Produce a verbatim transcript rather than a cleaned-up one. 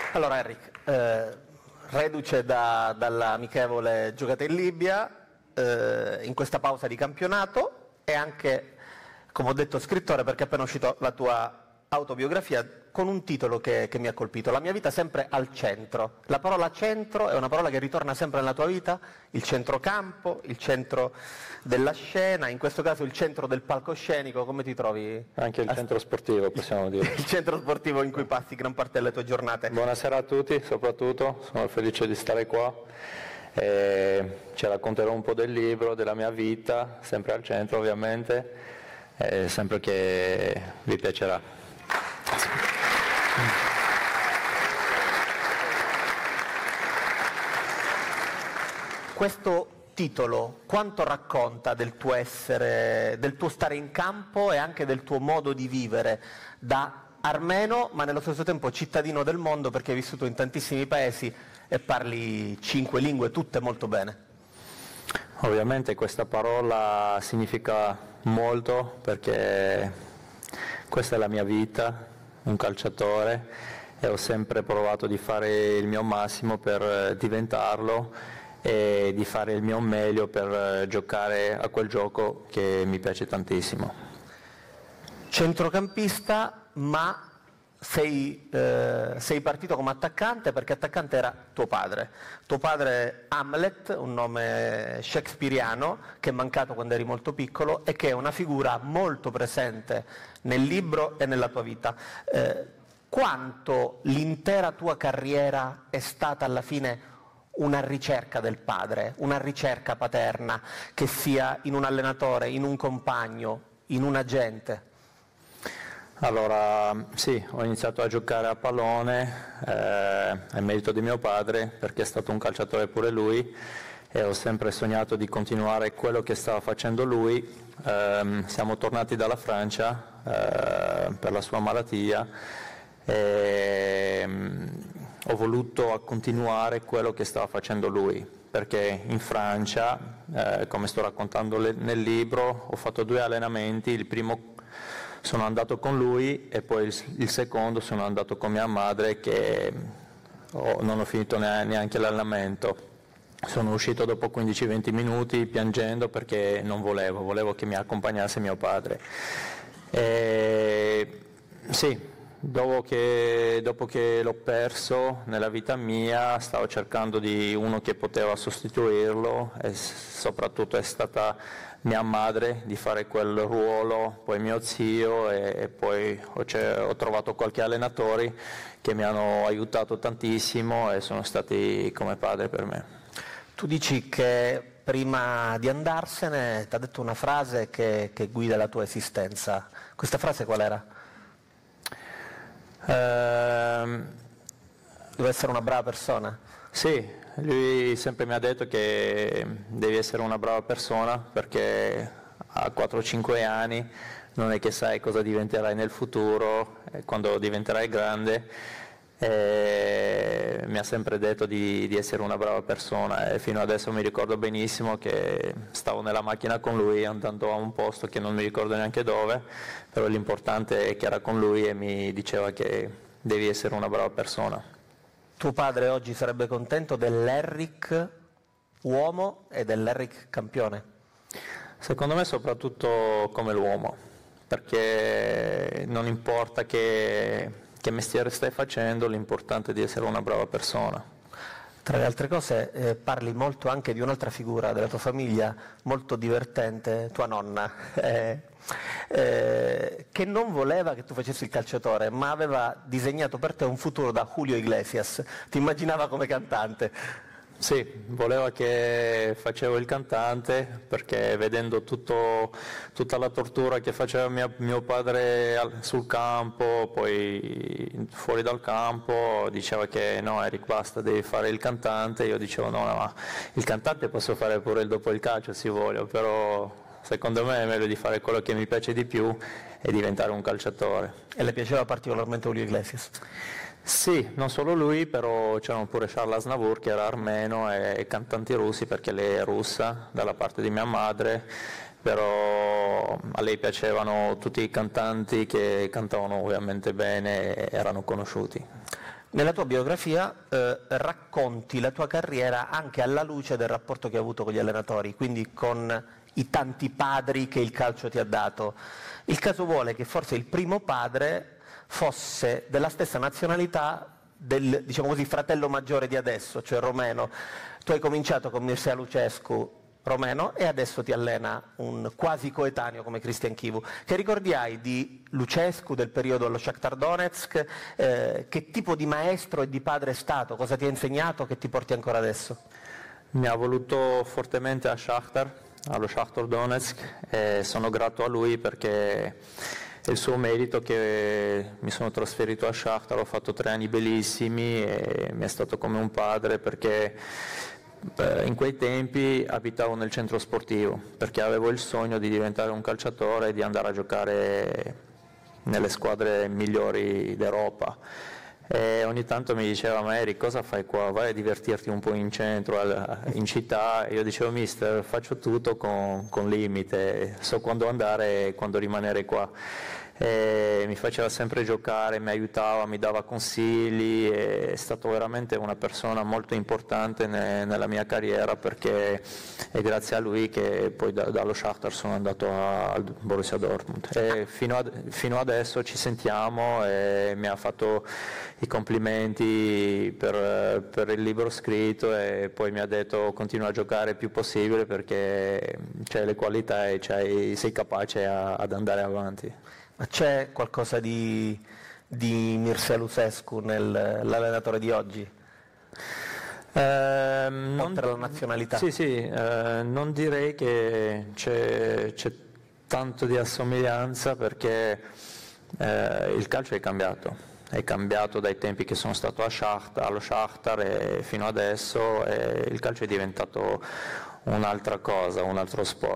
Allora Eric, eh, reduce da, dall'amichevole giocata in Libia, eh, in questa pausa di campionato e anche, come ho detto, scrittore, perché è appena uscito la tua autobiografia con un titolo che, che mi ha colpito: La mia vita sempre al centro. La parola centro è una parola che ritorna sempre nella tua vita, il centrocampo, il centro della scena, in questo caso il centro del palcoscenico. Come ti trovi? Anche il centro sportivo, possiamo dire. Il centro sportivo in cui passi gran parte delle tue giornate. Buonasera a tutti, soprattutto, sono felice di stare qua. E ci racconterò un po' del libro, della mia vita, sempre al centro ovviamente, e sempre che vi piacerà. Questo titolo quanto racconta del tuo essere, del tuo stare in campo e anche del tuo modo di vivere da armeno, ma nello stesso tempo cittadino del mondo, perché hai vissuto in tantissimi paesi e parli cinque lingue, tutte molto bene? Ovviamente questa parola significa molto, perché questa è la mia vita, un calciatore, e ho sempre provato di fare il mio massimo per diventarlo e di fare il mio meglio per giocare a quel gioco che mi piace tantissimo. Centrocampista, ma sei, eh, sei partito come attaccante, perché attaccante era tuo padre. Tuo padre Hamlet, un nome shakespeariano che è mancato quando eri molto piccolo e che è una figura molto presente nel libro e nella tua vita. Eh, quanto l'intera tua carriera è stata alla fine una ricerca del padre, una ricerca paterna, che sia in un allenatore, in un compagno, in un agente? Allora, sì, ho iniziato a giocare a pallone, eh, è merito di mio padre, perché è stato un calciatore pure lui, e ho sempre sognato di continuare quello che stava facendo lui. Eh, siamo tornati dalla Francia eh, per la sua malattia e ho voluto continuare quello che stava facendo lui, perché in Francia, eh, come sto raccontando le, nel libro, ho fatto due allenamenti. Il primo sono andato con lui e poi il, il secondo sono andato con mia madre, che oh, non ho finito neanche l'allenamento. Sono uscito dopo quindici venti minuti piangendo, perché non volevo, volevo che mi accompagnasse mio padre. E, sì, dopo che, dopo che l'ho perso nella vita mia, stavo cercando di uno che poteva sostituirlo, e soprattutto è stata mia madre di fare quel ruolo, poi mio zio, e, e poi ho, ho trovato qualche allenatore che mi hanno aiutato tantissimo e sono stati come padre per me. Tu dici che prima di andarsene ti ha detto una frase che, che guida la tua esistenza. Questa frase qual era? Ehm, Deve essere una brava persona? Sì, lui sempre mi ha detto che devi essere una brava persona, perché a quattro cinque anni non è che sai cosa diventerai nel futuro, quando diventerai grande. E mi ha sempre detto di, di essere una brava persona, e fino adesso mi ricordo benissimo che stavo nella macchina con lui andando a un posto che non mi ricordo neanche dove, però l'importante è che era con lui e mi diceva che devi essere una brava persona. Tuo padre oggi sarebbe contento dell'Eric uomo e dell'Eric campione? Secondo me soprattutto come l'uomo, perché non importa che che mestiere stai facendo, l'importante è di essere una brava persona. Tra le altre cose eh, parli molto anche di un'altra figura della tua famiglia, molto divertente, tua nonna, eh, eh, che non voleva che tu facessi il calciatore, ma aveva disegnato per te un futuro da Julio Iglesias, ti immaginava come cantante. Sì, voleva che facevo il cantante, perché vedendo tutto, tutta la tortura che faceva mia, mio padre sul campo, poi fuori dal campo, diceva che no Eric basta, devi fare il cantante. Io dicevo no, no, ma il cantante posso fare pure il dopo il calcio se voglio, però secondo me è meglio di fare quello che mi piace di più e diventare un calciatore. E le piaceva particolarmente Julio Iglesias? Sì, non solo lui, però c'erano pure Charles Aznavour, che era armeno, e cantanti russi, perché lei è russa dalla parte di mia madre, però a lei piacevano tutti i cantanti che cantavano ovviamente bene e erano conosciuti. Nella tua biografia eh, racconti la tua carriera anche alla luce del rapporto che hai avuto con gli allenatori, quindi con i tanti padri che il calcio ti ha dato. Il caso vuole che forse il primo padre fosse della stessa nazionalità del, diciamo così, fratello maggiore di adesso, cioè romeno. Tu hai cominciato con Mircea Lucescu, romeno, e adesso ti allena un quasi coetaneo come Cristian Chivu. Che ricordi hai di Lucescu, del periodo allo Shakhtar Donetsk? Eh, che tipo di maestro e di padre è stato? Cosa ti ha insegnato che ti porti ancora adesso? Mi ha voluto fortemente a Shakhtar, allo Shakhtar Donetsk, e sono grato a lui perché è il suo merito che mi sono trasferito a Shakhtar, ho fatto tre anni bellissimi e mi è stato come un padre, perché in quei tempi abitavo nel centro sportivo perché avevo il sogno di diventare un calciatore e di andare a giocare nelle squadre migliori d'Europa, e ogni tanto mi diceva: ma Eric, cosa fai qua? Vai a divertirti un po' in centro, in città. E io dicevo: mister, faccio tutto con, con limite, so quando andare e quando rimanere qua. E mi faceva sempre giocare, mi aiutava, mi dava consigli, è stato veramente una persona molto importante ne, nella mia carriera, perché è grazie a lui che poi da, dallo Shakhtar sono andato al Borussia Dortmund, e fino, ad, fino adesso ci sentiamo e mi ha fatto i complimenti per, per il libro scritto, e poi mi ha detto: continua a giocare il più possibile perché c'hai le qualità e c'hai, sei capace a, ad andare avanti. Ma c'è qualcosa di, di Mircea Lucescu nell'allenatore di oggi? Eh, non, per la nazionalità? Sì, sì, eh, non direi che c'è, c'è tanto di assomiglianza, perché eh, il calcio è cambiato, è cambiato dai tempi che sono stato a Shakhtar, allo Shakhtar e fino adesso, e il calcio è diventato un'altra cosa, un altro sport.